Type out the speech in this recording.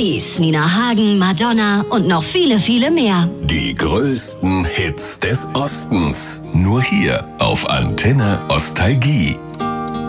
Oldies, Nina Hagen, Madonna und noch viele, viele mehr. Die größten Hits des Ostens. Nur hier auf Antenne Ostalgie.